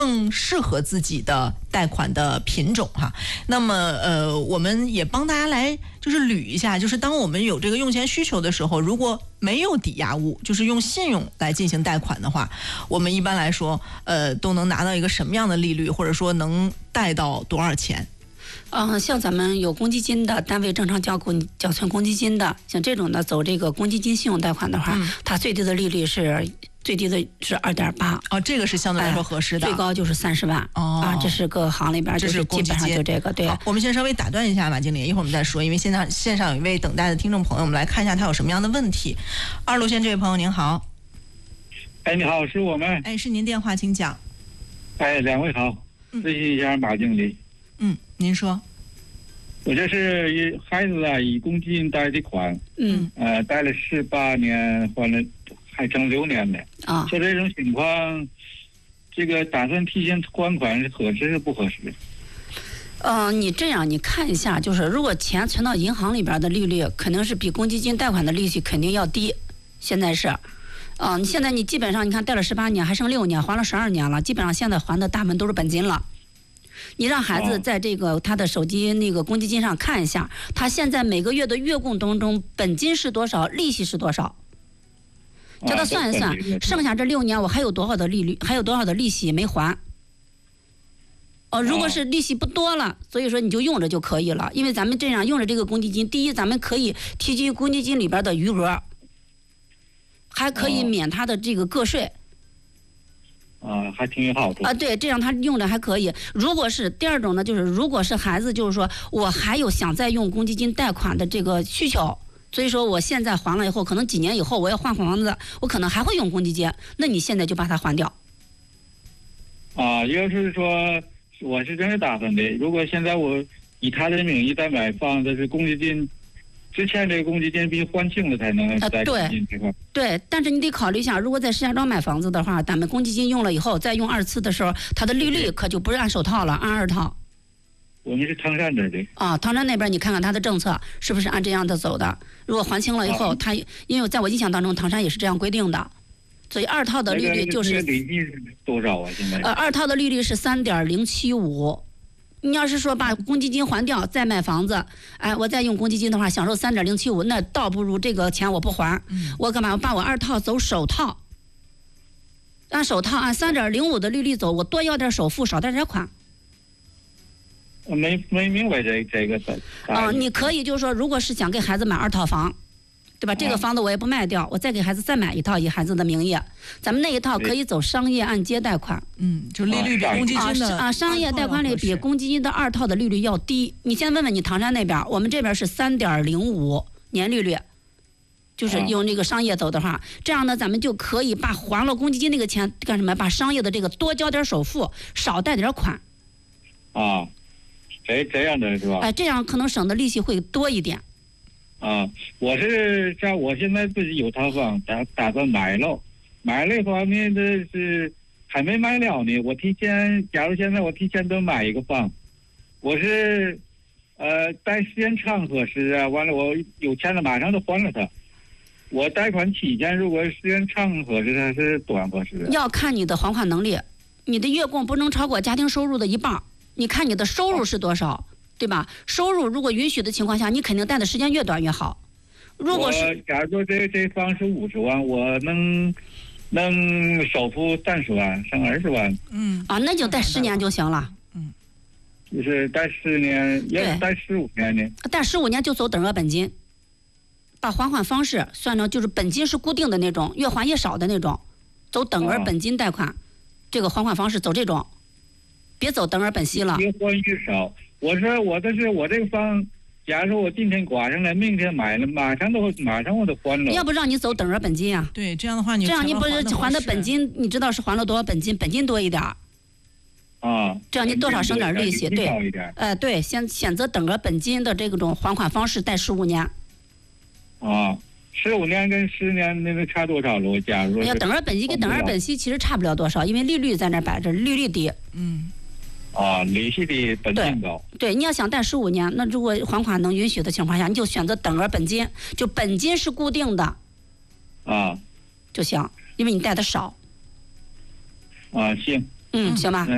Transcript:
更适合自己的贷款的品种哈。那么我们也帮大家来就是捋一下，就是当我们有这个用钱需求的时候，如果没有抵押物，就是用信用来进行贷款的话，我们一般来说都能拿到一个什么样的利率，或者说能贷到多少钱？ 像咱们有公积金的，单位正常缴存公积金的，像这种的走这个公积金信用贷款的话，它最低的利率是2.8%。 哦，这个是相对来说合适的。 最高就是30万。这是各行里边就是基本上就这个。对。 好，我们先稍微打断一下马经理，一会儿我们再说，因为现在线上有一位等待的听众朋友，我们来看一下他有什么样的问题。2路线这位朋友您好。 你好，是我们。 是您电话，请讲。 两位好，咨询一下马经理。 您说。 我这是孩子以公积金贷的款，贷了18年，还了还剩6年的。就这种情况，这个打算提前还款是合适是不合适？ 你这样你看一下，就是如果钱存到银行里边的利率，肯定是比公积金贷款的利息肯定要低。现在是，你现在你基本上你看贷了18年，还剩6年，还了12年了，基本上现在还的大部分都是本金了。你让孩子在这个他的手机那个公积金上看一下，他现在每个月的月供当中本金是多少，利息是多少，叫他算一算，剩下这6年我还有多少的利率，还有多少的利息没还。如果是利息不多了，所以说你就用着就可以了，因为咱们这样用着这个公积金，第一咱们可以提取公积金里边的余额，还可以免他的这个个税。 还挺有好处对，这样他用着还可以。如果是第二种呢，就是如果是孩子，就是说我还有想再用公积金贷款的这个需求，所以说我现在还了以后，可能几年以后我要换房子，我可能还会用公积金，那你现在就把它还掉。 要是说我是真是打算的，如果现在我以他的名义再买房子，是公积金。之前这个公积金必须还清了才能再进这块。 对，但是你得考虑一下，如果在石家庄买房子的话，咱们公积金用了以后，再用2次的时候，它的利率可就不是按首套了，按2套。 我们是唐山这的。 唐山那边你看看它的政策是不是按这样的走的？如果还清了以后，它因为在我印象当中，唐山也是这样规定的，所以2套的利率就是。 利率是多少啊？现在 ？2套的利率是3.075。你要是说把公积金还掉再买房子，我再用公积金的话享受3.075，那倒不如这个钱我不还，我干嘛？我把我2套走首套，按首套按3.05的利率走，我多要点首付，少贷点款。 没明白这个你可以就是说，如果是想给孩子买2套房。对吧？这个房子我也不卖掉，我再给孩子再买1套，以孩子的名义，咱们那一套可以走商业按揭贷款。 就利率比公积金的商业贷款里比公积金的2套的利率要低。你先问问你唐山那边，我们这边是3.05年利率，就是用那个商业走的话，这样呢，咱们就可以把还了公积金那个钱干什么？把商业的这个多交点首付，少贷点款。 这样的是吧？ 这样可能省的利息会多一点。 我是像我现在自己有套房，打算买了方面的是还没买了呢。假如现在我提前都买一个房，我是贷时间长合适啊。完了我有钱了马上就还了它。我贷款期间如果时间长合适还是短合适？ 要看你的还款能力，你的月供不能超过家庭收入的1半。你看你的收入是多少？对吧？收入如果允许的情况下，你肯定贷的时间越短越好。如果是假如说这房是50万，我能首付30万，剩20万。 那就贷10年就行了。 就是贷10年，要贷15年呢？ 贷15年就走等额本金，把还款方式算成就是本金是固定的那种，越还越少的那种，走等额本金贷款，这个还款方式走这种，别走等额本息了。 越还越少。我说我这个房，假如说我今天挂上来，明天买了，马上我就还了。 要不让你走等额本金啊？ 对，这样的话这样你不是还的本金，你知道是还了多少本金？本金多一点。这样你多少省点利息？对，对，选择等额本金的这种还款方式，贷15年。 15年跟10年那个差多少了？假如说等额本金跟等额本息其实差不了多少，因为利率在那摆着，利率低。 利息比本金高。 对，你要想贷15年，那如果还款能允许的情况下，你就选择等额本金，就本金是固定的，就行，因为你贷的少。 行。 行吧。